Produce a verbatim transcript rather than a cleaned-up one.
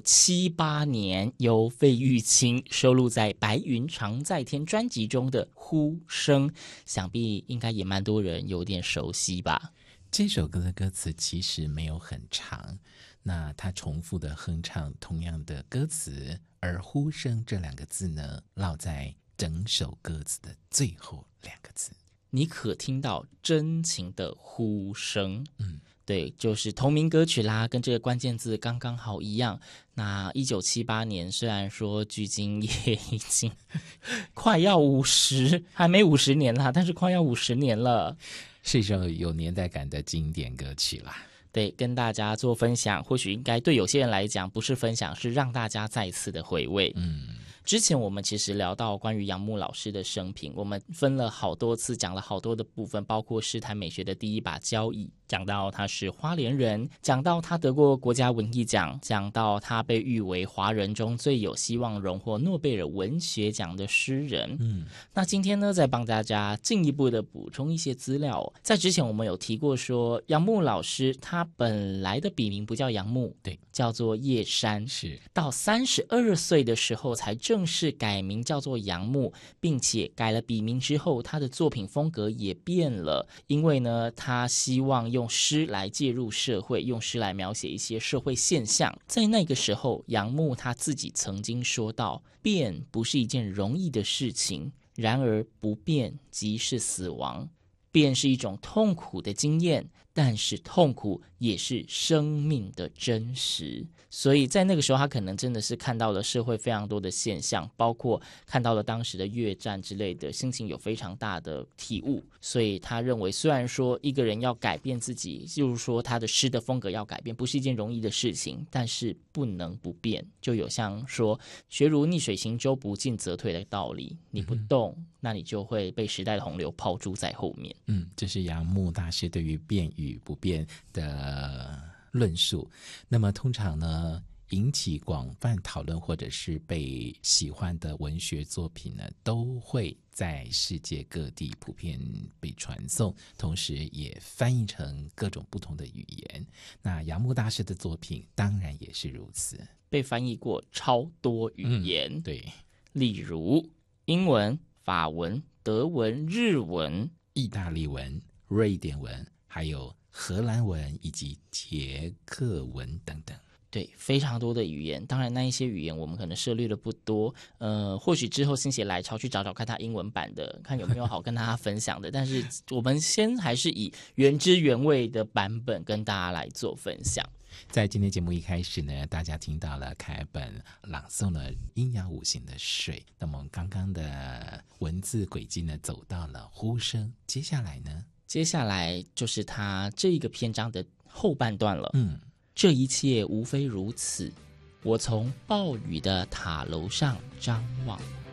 九七八年由费玉清收录在《白云常在天》专辑中的《呼声》，想必应该也蛮多人有点熟悉吧。 这首歌的歌词其实没有很长，那他重复的哼唱同样的歌词，而呼声这两个字呢，落在整首歌词的最后两个字。 你可听到真情的呼声， 嗯， 对，就是同名歌曲啦，跟这个关键字刚刚好一样。那一九七八年，虽然说距今也已经快要五十，还没五十年啦，但是快要五十年了。 是一首有年代感的经典歌曲啦。 对，跟大家做分享，或许应该对有些人来讲不是分享，是让大家再次的回味。 嗯， 之前我们其实聊到关于杨牧老师的生平，我们分了好多次，讲了好多的部分，包括诗坛美学的第一把交椅，讲到他是花莲人，讲到他得过国家文艺奖，讲到他被誉为华人中最有希望荣获诺贝尔文学奖的诗人。 嗯， 那今天呢，再帮大家进一步的补充一些资料。在之前我们有提过说，杨牧老师他本来的笔名不叫杨牧， 对， 叫做叶山， 是到三十二岁的时候才正式改名叫做杨牧，并且改了笔名之后，他的作品风格也变了，因为呢，他希望用诗来介入社会，用诗来描写一些社会现象。在那个时候，杨牧他自己曾经说到，变不是一件容易的事情，然而不变即是死亡。变是一种痛苦的经验，但是痛苦也是生命的真实。所以在那个时候，他可能真的是看到了社会非常多的现象，包括看到了当时的越战之类的，心情有非常大的体悟。所以他认为，虽然说一个人要改变自己，就是说他的诗的风格要改变，不是一件容易的事情，但是不能不变。就有像说学如逆水行舟，不进则退的道理，你不动，嗯、那你就会被时代的洪流抛诸在后面。 嗯，这是杨牧大师对于变与不变的论述。那么通常呢，引起广泛讨论或者是被喜欢的文学作品呢，都会在世界各地普遍被传颂，同时也翻译成各种不同的语言。那杨牧大师的作品当然也是如此， 被翻译过超多语言。 嗯、对， 例如英文、法文、德文、日文、 意大利文、瑞典文，还有荷兰文以及捷克文等等。 对，非常多的语言。当然那一些语言我们可能涉猎的不多，呃，或许之后心血来潮去找找看他英文版的，看有没有好跟大家分享的。但是我们先还是以原汁原味的版本跟大家来做分享。 在今天节目一开始呢，大家听到了凯本朗诵了阴阳五行的水，那么刚刚的文字轨迹呢，走到了呼声。接下来呢， 接下来就是他这一个篇章的后半段了。 嗯， 这一切无非如此，我从暴雨的塔楼上张望。